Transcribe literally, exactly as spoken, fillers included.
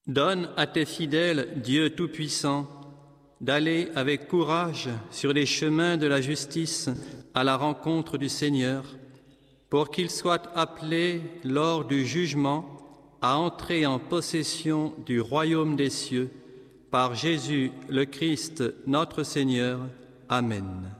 Donne à tes fidèles, Dieu Tout-Puissant, d'aller avec courage sur les chemins de la justice à la rencontre du Seigneur, pour qu'ils soient appelés lors du jugement à entrer en possession du royaume des cieux, par Jésus le Christ notre Seigneur. Amen.